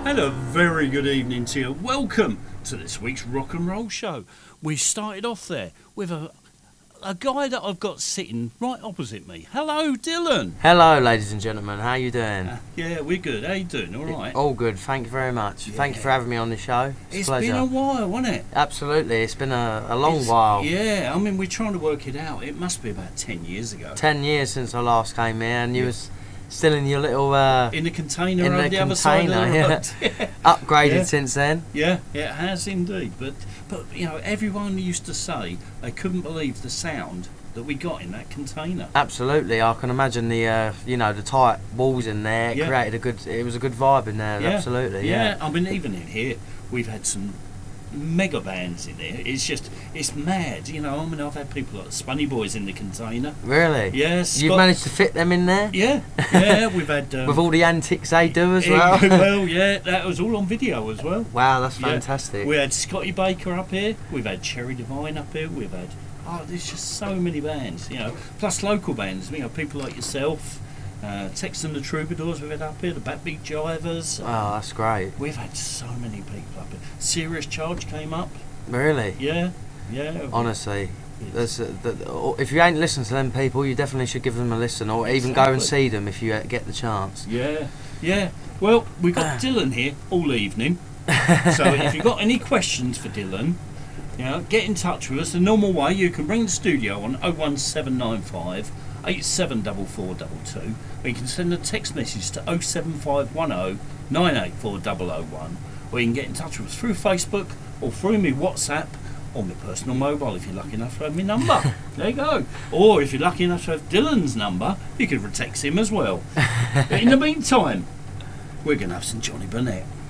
And a very good evening to you. Welcome to this week's Rock and Roll Show. We started off there with a guy that I've got sitting right opposite me. Hello, Dylan. Hello, ladies and gentlemen. How you doing? Yeah, we're good. How you doing? All right? All good. Thank you very much. Yeah. Thank you for having me on the show. It's a pleasure. been a while, hasn't it? Absolutely. It's been a long while. Yeah, I mean, we're trying to work it out. It must be about 10 years ago. 10 years since I last came here, and you was still in your little... in the container on the other side of the road. Yeah. Upgraded since then. Yeah, it has indeed. But you know, everyone used to say they couldn't believe the sound that we got in that container. Absolutely, I can imagine the the tight walls in there. It created it was a good vibe in there. Absolutely, yeah. I mean, even in here, we've had some mega bands in there. It's mad, you know. I mean, I've had people like the Spunny Boys in the container. Really? Yes. You've managed to fit them in there? Yeah, we've had with all the antics they do as well. Well, yeah, that was all on video as well. Wow, that's fantastic. We had Scotty Baker up here. We've had Cherry Divine up here. We've had there's just so many bands, you know. Plus local bands, you know, people like yourself. Tex and the Troubadours we've had up here, the Backbeat Jivers. Oh, that's great. We've had so many people up here. Serious Charge came up. Really? Yeah. Honestly, if you ain't listened to them people, you definitely should give them a listen, or even go and see them if you get the chance. Yeah. Well, we've got Dylan here all evening. So if you've got any questions for Dylan, you know, get in touch with us the normal way. You can ring the studio on 01795 874422, or you can send a text message to 07510 984001, or you can get in touch with us through Facebook or through me WhatsApp or my personal mobile if you're lucky enough to have my number. There you go. Or if you're lucky enough to have Dylan's number, you can text him as well. But in the meantime, we're going to have some Johnny Burnett.